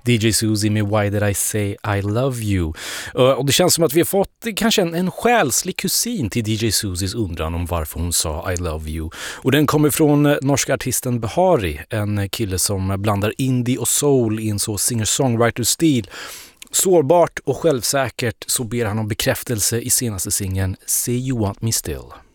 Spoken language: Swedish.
DJ Susie med Why Did I Say I Love You. Och det känns som att vi har fått kanske en själslig kusin till DJ Susies undran om varför hon sa I love you. Och den kommer från norska artisten Behari, en kille som blandar indie och soul i en så singer-songwriter-stil. Sårbart och självsäkert så ber han om bekräftelse i senaste singeln Say You Want Me Still.